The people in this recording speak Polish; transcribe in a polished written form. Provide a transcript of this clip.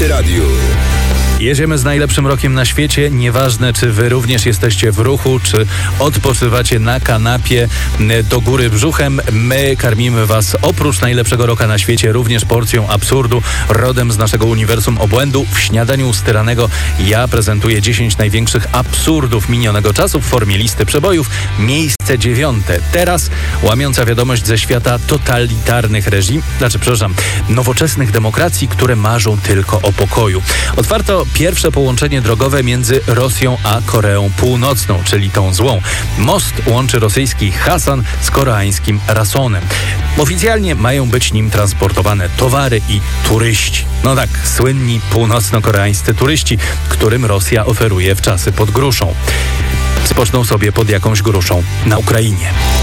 Radiu. Jedziemy z najlepszym rokiem na świecie. Nieważne, czy wy również jesteście w ruchu, czy odpoczywacie na kanapie do góry brzuchem. My karmimy was oprócz najlepszego roka na świecie również porcją absurdu rodem z naszego uniwersum obłędu. W śniadaniu styranego ja prezentuję 10 największych absurdów minionego czasu w formie listy przebojów. Miejsce 9. Teraz łamiąca wiadomość ze świata totalitarnych nowoczesnych demokracji, które marzą tylko o pokoju. Otwarto pierwsze połączenie drogowe między Rosją a Koreą Północną, czyli tą złą. Most łączy rosyjski Hasan z koreańskim Rasonem. Oficjalnie mają być nim transportowane towary i turyści. No tak, słynni północno-koreańscy turyści, którym Rosja oferuje wczasy pod gruszą. Spoczną sobie pod jakąś gruszą na Ukrainie.